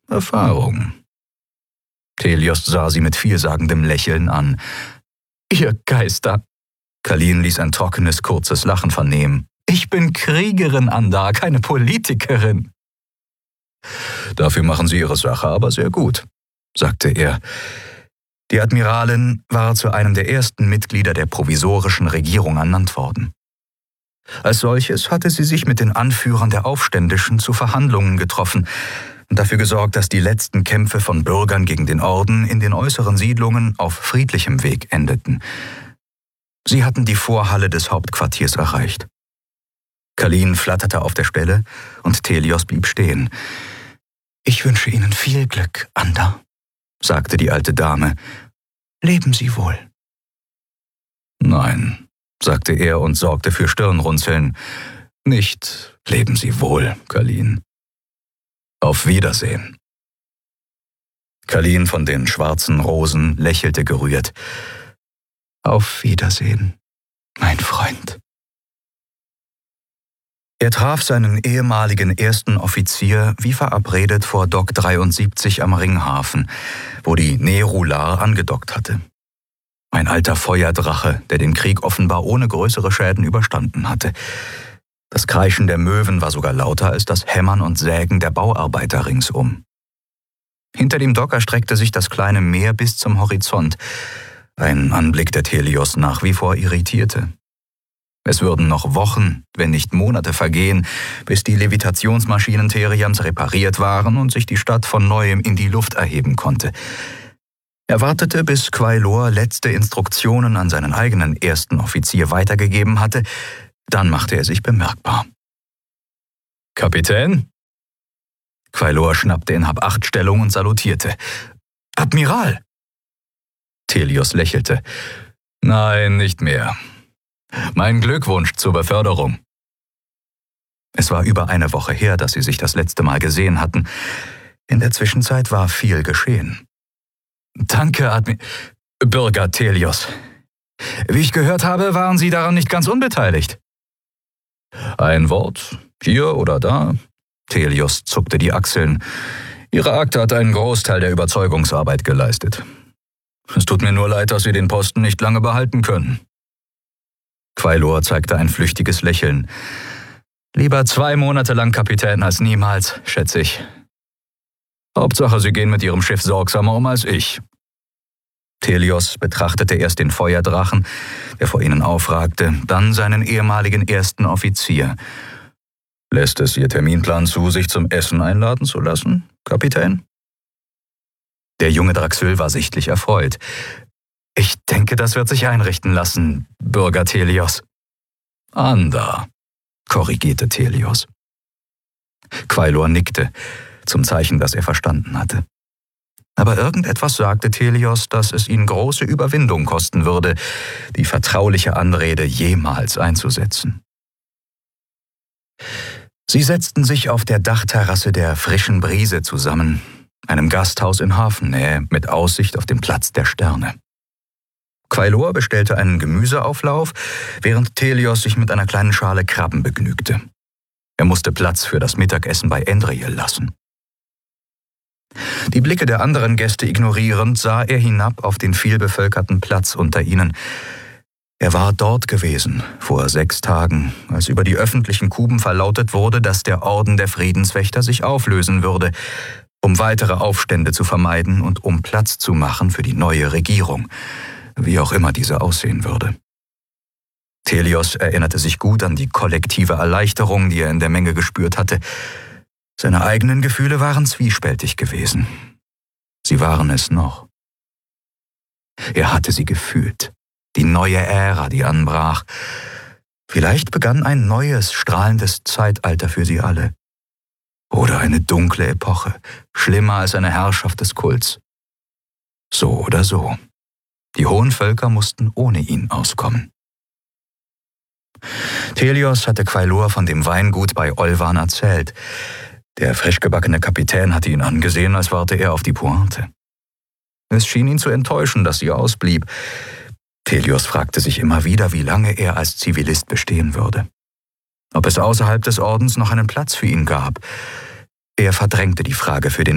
Erfahrung. Teleos sah sie mit vielsagendem Lächeln an. »Ihr Geister!« Kalin ließ ein trockenes, kurzes Lachen vernehmen. »Ich bin Kriegerin, Andar, keine Politikerin.« »Dafür machen Sie Ihre Sache aber sehr gut«, sagte er. Die Admiralin war zu einem der ersten Mitglieder der provisorischen Regierung ernannt worden. Als solches hatte sie sich mit den Anführern der Aufständischen zu Verhandlungen getroffen und dafür gesorgt, dass die letzten Kämpfe von Bürgern gegen den Orden in den äußeren Siedlungen auf friedlichem Weg endeten. Sie hatten die Vorhalle des Hauptquartiers erreicht. Kalin flatterte auf der Stelle und Teleos blieb stehen. »Ich wünsche Ihnen viel Glück, Andar«, sagte die alte Dame. »Leben Sie wohl.« »Nein«, sagte er und sorgte für Stirnrunzeln. »Nicht leben Sie wohl, Kalin. Auf Wiedersehen.« Kalin von den schwarzen Rosen lächelte gerührt. »Auf Wiedersehen, mein Freund.« Er traf seinen ehemaligen ersten Offizier wie verabredet vor Dock 73 am Ringhafen, wo die Nerular angedockt hatte. Ein alter Feuerdrache, der den Krieg offenbar ohne größere Schäden überstanden hatte. Das Kreischen der Möwen war sogar lauter als das Hämmern und Sägen der Bauarbeiter ringsum. Hinter dem Dock erstreckte sich das kleine Meer bis zum Horizont, ein Anblick, der Teleos nach wie vor irritierte. Es würden noch Wochen, wenn nicht Monate vergehen, bis die Levitationsmaschinen Theriams repariert waren und sich die Stadt von Neuem in die Luft erheben konnte. Er wartete, bis Quailor letzte Instruktionen an seinen eigenen ersten Offizier weitergegeben hatte, dann machte er sich bemerkbar. »Kapitän?« Quailor schnappte in Hab-8-Stellung und salutierte. »Admiral!« Teleos lächelte. »Nein, nicht mehr. Mein Glückwunsch zur Beförderung.« Es war über eine Woche her, dass sie sich das letzte Mal gesehen hatten. In der Zwischenzeit war viel geschehen. »Danke, Bürger Teleos. Wie ich gehört habe, waren Sie daran nicht ganz unbeteiligt.« »Ein Wort, hier oder da?« Teleos zuckte die Achseln. »Ihre Akte hat einen Großteil der Überzeugungsarbeit geleistet. Es tut mir nur leid, dass Sie den Posten nicht lange behalten können.« Quailor zeigte ein flüchtiges Lächeln. »Lieber 2 Monate lang Kapitän als niemals, schätze ich. Hauptsache, Sie gehen mit Ihrem Schiff sorgsamer um als ich.« Teleos betrachtete erst den Feuerdrachen, der vor ihnen aufragte, dann seinen ehemaligen ersten Offizier. »Lässt es Ihr Terminplan zu, sich zum Essen einladen zu lassen, Kapitän?« Der junge Draxül war sichtlich erfreut. »Ich denke, das wird sich einrichten lassen, Bürger Teleos.« »Andar«, korrigierte Teleos. Quailor nickte, zum Zeichen, dass er verstanden hatte. Aber irgendetwas sagte Teleos, dass es ihn große Überwindung kosten würde, die vertrauliche Anrede jemals einzusetzen. Sie setzten sich auf der Dachterrasse der Frischen Brise zusammen, einem Gasthaus in Hafennähe mit Aussicht auf den Platz der Sterne. Quailor bestellte einen Gemüseauflauf, während Teleos sich mit einer kleinen Schale Krabben begnügte. Er musste Platz für das Mittagessen bei Endriel lassen. Die Blicke der anderen Gäste ignorierend, sah er hinab auf den vielbevölkerten Platz unter ihnen. Er war dort gewesen, vor 6 Tagen, als über die öffentlichen Kuben verlautet wurde, dass der Orden der Friedenswächter sich auflösen würde, um weitere Aufstände zu vermeiden und um Platz zu machen für die neue Regierung, wie auch immer diese aussehen würde. Teleos erinnerte sich gut an die kollektive Erleichterung, die er in der Menge gespürt hatte. Seine eigenen Gefühle waren zwiespältig gewesen. Sie waren es noch. Er hatte sie gefühlt. Die neue Ära, die anbrach. Vielleicht begann ein neues, strahlendes Zeitalter für sie alle. Oder eine dunkle Epoche, schlimmer als eine Herrschaft des Kults. So oder so. Die hohen Völker mussten ohne ihn auskommen. Teleos hatte Quailor von dem Weingut bei Olvan erzählt. Der frischgebackene Kapitän hatte ihn angesehen, als warte er auf die Pointe. Es schien ihn zu enttäuschen, dass sie ausblieb. Teleos fragte sich immer wieder, wie lange er als Zivilist bestehen würde. Ob es außerhalb des Ordens noch einen Platz für ihn gab. Er verdrängte die Frage für den